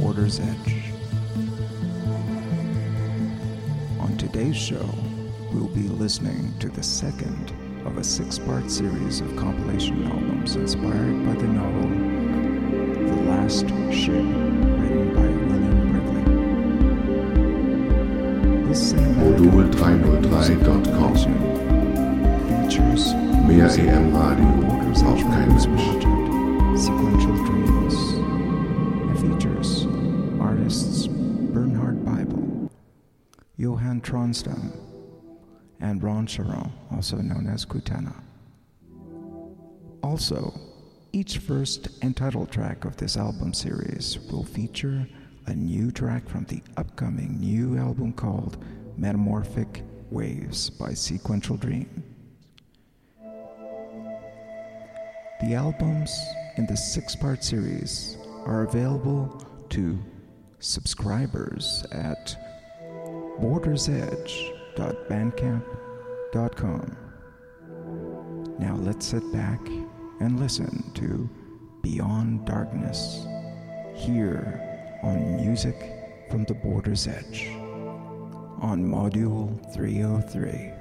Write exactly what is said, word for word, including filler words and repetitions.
Border's Edge. On today's show, we'll be listening to the second of a six-part series of compilation albums inspired by the novel The Last Ship, written by William Wrigley. This modul drei null drei Punkt com features Mehr E M Radio, braucht kein Mensch. Sequential Dreams. It features artists Bernhard Bible, Johan Tronstam, and Ron Charon, also known as Kutana. Also, each first and title track of this album series will feature a new track from the upcoming new album called Metamorphic Waves by Sequential Dream. The albums in the six-part series are available to subscribers at borders edge dot bandcamp dot com. Now let's sit back and listen to Beyond Darkness here on Music from the Border's Edge on Module three oh three.